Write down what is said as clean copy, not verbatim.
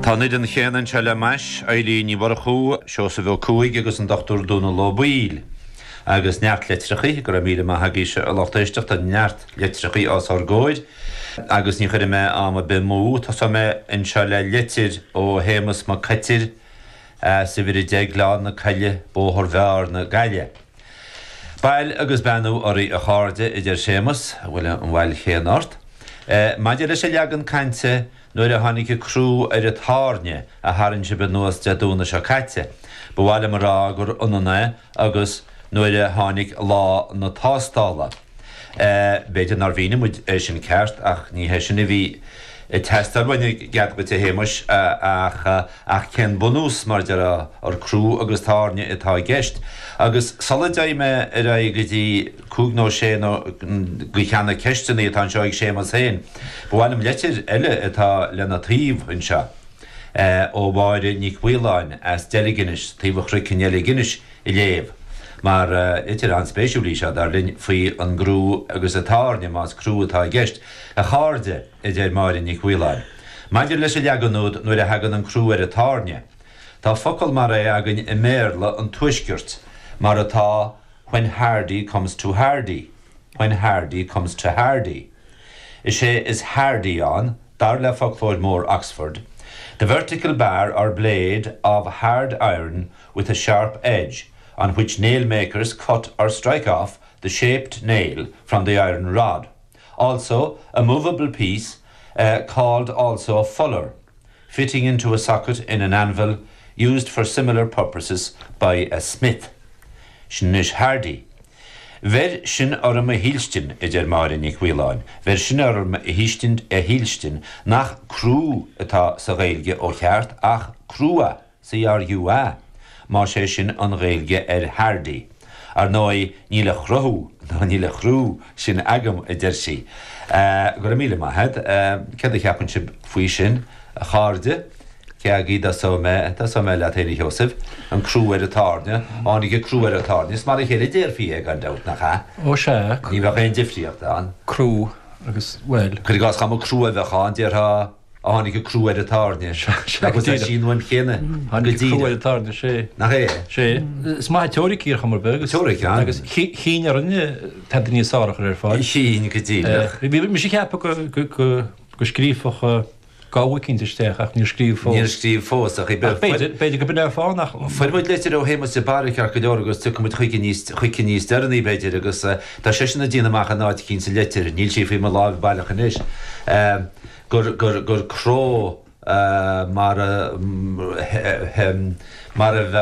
Táid an chéan se le meis élíní war chu seo sa bhfuil cuaig agus an doctor dúna lobíl. Agus neart letrichaí gur míle haí se a látéisteach a neart letrichaí as argóid. Agus ní chuir me am a be mú tá sa me in se le letir ó hémas má caitir sa bhí deagláán na caile bóthir bhear na gaile. Bail agus benú orí a cháde idir sémas bhfuil an bhil chéanart. Maidir is sé leagan cainte nuair a tháinig crú ar a thárne a tharann si be nuas de dúna se caite. Bhhaile mar rá gur unana agus nuair a tháinig lá na tástála. Beidir nar bhíine muid sin ceart ach ní hé sinna bhí testar bhaine geadbait a hémas ach cén bunús mar de ar crú agus thárne atá gceist. Agus solidé me ar a go dtí cúgnó sé go cheanna ceisteanna atá seo ag sémas héin. Bhhailm letir eile atá lena tríomh in se ó bhaide ní bhuiáin as deliginis tíomhachra cinnéala ginis I léamh. Mar itir an spéisiúlí se dar linn faoi an grú agus a tárne más crú atá gceist a cháde I d mar ní bhuiáin. Maidir leis a leaganúd nuair a hagan an crú ar a tárne. Tá focail mar é agan I méarla an tuisgirt. Mar atá when Hardy comes to Hardy. When Hardy comes to Hardy. Sé is Hardy on, dar le Fogford Moor, Oxford. The vertical bar or blade of hard iron with a sharp edge, on which nail makers cut or strike off the shaped nail from the iron rod. Also, a movable piece called also a fuller, fitting into a socket in an anvil, used for similar purposes by a smith. Sin is Hardy. Ver sin orm a hílstin idir mar in bhuiáin. Ver sin orm a hílstin nach crú atá sa réilge ó cheart ach crúa sa arúa. Má sé sin an réilge Hardy. Ar nói níle chrothú ná níle chrú sin agam idir si. Gur míle maithad, cad a cheapann si faoi sin a cháde, Ceagi da so me le Héirí Joseph an crú ar a tárne, ánig crú ar a tárne, is mar a chéile déir fi an dat nach ha. Ó sé. Ní bheith ein difríocht an. Crú agus well. Chuir gás cham crú a bheitán déir ha ánig crú ar a tárne. Agus é sin bhain chéine. Ánig crú ar a tárne sé. Nach é. Sé. Is mai teóric ír chamar begus. Teóric an. Agus chin ar rinne tad ní sárach ar fáil. Chin go díach. Mi sé ceapa go scrífach Gáhacinn isteach ach níor scríomh fós. Níor scríomh fós ach beidir go bin ar fánach. Fuid letir ó hémas sa barach ar go agus tu chumid chuici níos dearnaí beidir agus tá sé sinna dína amach an áit cín sa letir, níl sé fí mar láh bailach an is. Gur cró mar a